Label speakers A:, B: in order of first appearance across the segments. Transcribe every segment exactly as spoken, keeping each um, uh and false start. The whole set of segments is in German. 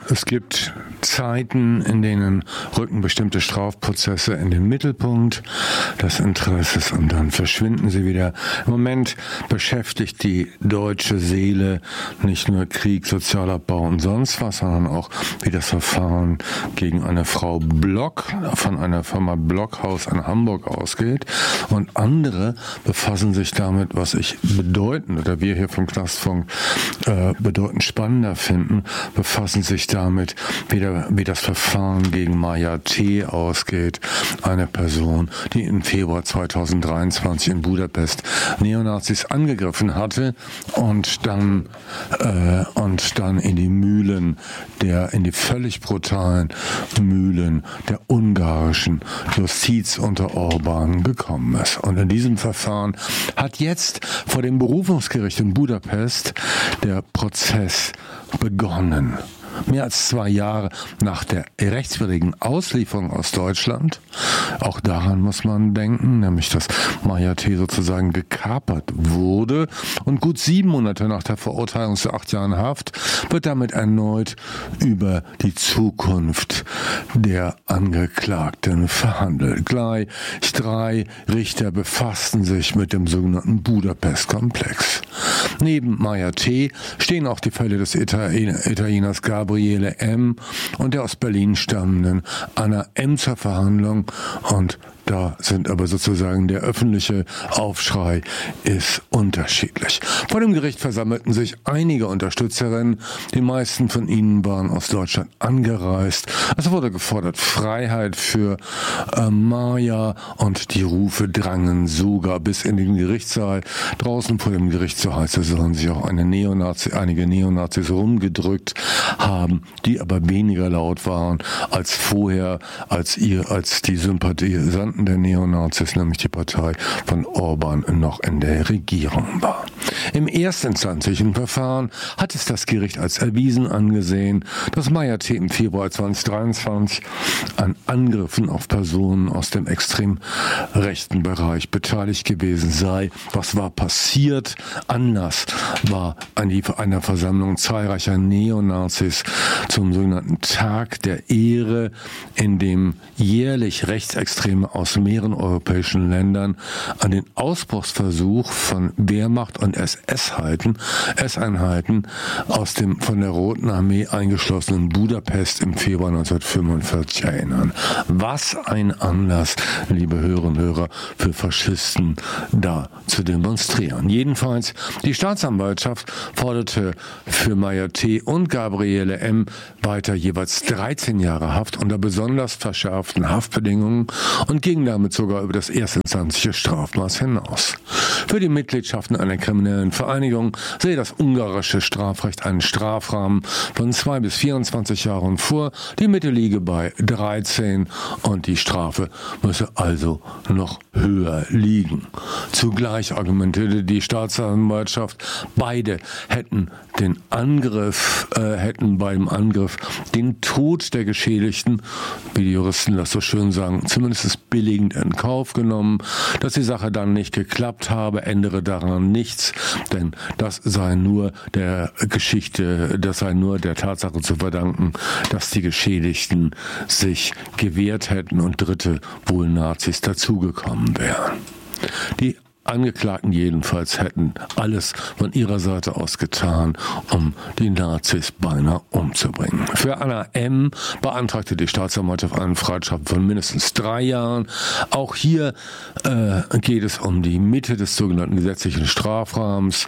A: Es gibt Zeiten, in denen rücken bestimmte Strafprozesse in den Mittelpunkt des Interesses und dann verschwinden sie wieder. Im Moment beschäftigt die deutsche Seele nicht nur Krieg, Sozialabbau und sonst was, sondern auch wie das Verfahren gegen eine Frau Block von einer Firma Blockhaus in Hamburg ausgeht. Und andere befassen sich damit, was ich bedeutend, oder wir hier vom Knastfunk äh, bedeutend spannender finden, befassen sich damit, wie, der, wie das Verfahren gegen Maja T. ausgeht. Eine Person, die im Februar zweitausenddreiundzwanzig in Budapest Neonazis angegriffen hatte und dann, äh, und dann in die Mühlen der, in die völlig brutalen Mühlen der ungarischen Justiz unter Orban gekommen ist. Und in diesem Verfahren hat jetzt vor dem Berufungsgericht in Budapest der Prozess begonnen. Mehr als zwei Jahre nach der rechtswidrigen Auslieferung aus Deutschland. Auch daran muss man denken, nämlich dass Maja T. sozusagen gekapert wurde. Und gut sieben Monate nach der Verurteilung zu acht Jahren Haft wird damit erneut über die Zukunft der Angeklagten verhandelt. Gleich drei Richter befassten sich mit dem sogenannten Budapest-Komplex. Neben Maja T. stehen auch die Fälle des Italieners Gabriele M. und der aus Berlin stammenden Anna M. zur Verhandlung. Und da sind aber sozusagen der öffentliche Aufschrei ist unterschiedlich. Vor dem Gericht versammelten sich einige Unterstützerinnen. Die meisten von ihnen waren aus Deutschland angereist. Es wurde gefordert Freiheit für äh, Maja und die Rufe drangen sogar bis in den Gerichtssaal. Draußen vor dem Gerichtssaal sollen sich auch eine Neonazi, einige Neonazis rumgedrückt haben, die aber weniger laut waren als vorher, als ihr, als die Sympathisanten der Neonazis, nämlich die Partei von Orban, noch in der Regierung war. Im erstinstanzlichen Verfahren hat es das Gericht als erwiesen angesehen, dass Maja T. im Februar zweitausenddreiundzwanzig an Angriffen auf Personen aus dem extrem rechten Bereich beteiligt gewesen sei. Was war passiert? Anlass war an die, einer Versammlung zahlreicher Neonazis zum sogenannten Tag der Ehre, in dem jährlich Rechtsextreme aus mehreren europäischen Ländern an den Ausbruchsversuch von Wehrmacht und S S-Einheiten S-Einheiten aus dem von der Roten Armee eingeschlossenen Budapest im Februar neunzehnhundertfünfundvierzig erinnern. Was ein Anlass, liebe Hörerinnen und Hörer, für Faschisten da zu demonstrieren. Jedenfalls, die Staatsanwaltschaft forderte für Maja T. und Gabriele M. weiter jeweils dreizehn Jahre Haft unter besonders verschärften Haftbedingungen und ging damit sogar über das erstinstanzliche Strafmaß hinaus. Für die Mitgliedschaften einer kriminellen Vereinigung sehe das ungarische Strafrecht einen Strafrahmen von zwei bis vierundzwanzig Jahren vor. Die Mitte liege bei dreizehn und die Strafe müsse also noch höher liegen. Zugleich argumentierte die Staatsanwaltschaft, beide hätten den Angriff, äh, hätten beim Angriff den Tod der Geschädigten, wie die Juristen das so schön sagen, zumindest billigend in Kauf genommen. Dass die Sache dann nicht geklappt habe, ändere daran nichts, denn das sei nur der Geschichte, das sei nur der Tatsache zu verdanken, dass die Geschädigten sich gewehrt hätten und Dritte, wohl Nazis, dazugekommen wären. Die Angeklagten jedenfalls hätten alles von ihrer Seite aus getan, um die Nazis beinahe umzubringen. Für Anna M. beantragte die Staatsanwaltschaft einen Freiheitsstrafe von mindestens drei Jahren. Auch hier äh, geht es um die Mitte des sogenannten gesetzlichen Strafrahmens.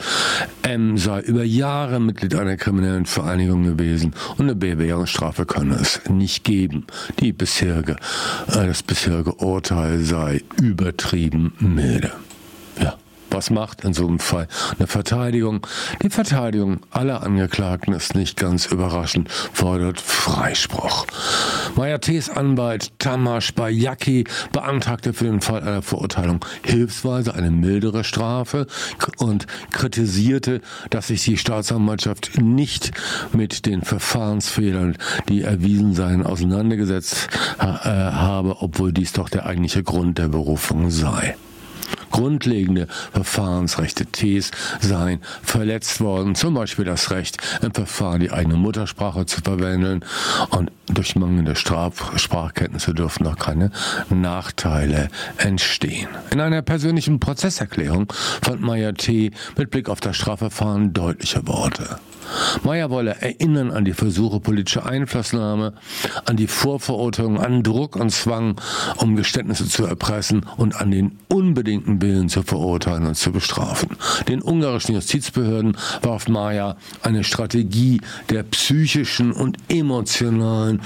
A: M. sei über Jahre Mitglied einer kriminellen Vereinigung gewesen und eine Bewährungsstrafe könne es nicht geben. Die bisherige, äh, das bisherige Urteil sei übertrieben milde. Ja, was macht in so einem Fall eine Verteidigung? Die Verteidigung aller Angeklagten ist nicht ganz überraschend, fordert Freispruch. Maja T.'s Anwalt Tamas Bajaki beantragte für den Fall einer Verurteilung hilfsweise eine mildere Strafe und kritisierte, dass sich die Staatsanwaltschaft nicht mit den Verfahrensfehlern, die erwiesen seien, auseinandergesetzt äh, habe, obwohl dies doch der eigentliche Grund der Berufung sei. grundlegende Verfahrensrechte Ts seien verletzt worden, zum Beispiel das Recht, im Verfahren die eigene Muttersprache zu verwenden, und durch mangelnde Straf- Sprachkenntnisse dürfen auch keine Nachteile entstehen. In einer persönlichen Prozesserklärung fand Meyer T. mit Blick auf das Strafverfahren deutliche Worte. Meyer wolle erinnern an die Versuche politischer Einflussnahme, an die Vorverurteilung, an Druck und Zwang, um Geständnisse zu erpressen, und an den unbedingten Willen zu verurteilen und zu bestrafen. Den ungarischen Justizbehörden warf Meyer eine Strategie der psychischen und emotionalen,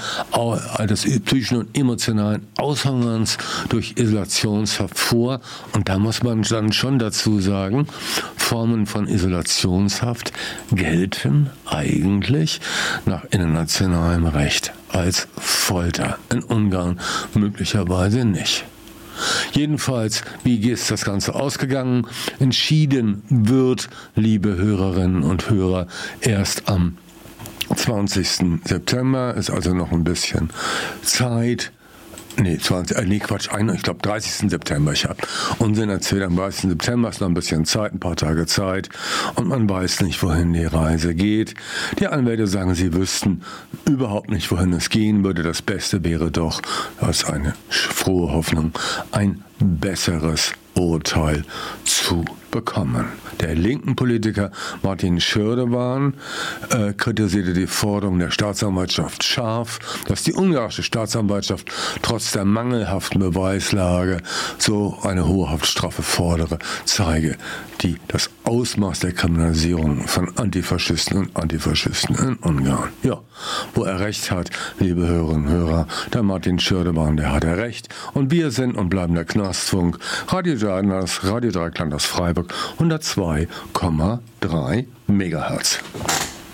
A: des psychischen und emotionalen Aushungerns durch Isolationshaft vor. Und da muss man dann schon dazu sagen, Formen von Isolationshaft gelten eigentlich nach internationalem Recht als Folter. In Ungarn möglicherweise nicht. Jedenfalls, wie ist das Ganze ausgegangen? Entschieden wird, liebe Hörerinnen und Hörer, erst am zwanzigsten September, ist also noch ein bisschen Zeit. Nee, zwanzig, äh, nee, Quatsch, ich glaube dreißigsten September. Ich habe Unsinn erzählt, am dreißigsten September ist noch ein bisschen Zeit, ein paar Tage Zeit, und man weiß nicht, wohin die Reise geht. Die Anwälte sagen, sie wüssten überhaupt nicht, wohin es gehen würde. Das Beste wäre doch, als eine frohe Hoffnung, ein besseres Urteil zu bekommen. Der linken Politiker Martin Schirdewan äh, kritisierte die Forderung der Staatsanwaltschaft scharf, dass die ungarische Staatsanwaltschaft trotz der mangelhaften Beweislage so eine hohe Haftstrafe fordere, zeige die das Ausmaß der Kriminalisierung von Antifaschisten und Antifaschisten in Ungarn. Ja, wo er recht hat, liebe Hörerinnen und Hörer, der Martin Schirdewan, der hat er recht. Und wir sind und bleiben der Knastfunk, Radio Dreieckland, Radio Dreieckland aus Freiburg, hundertzwei Komma drei Megahertz.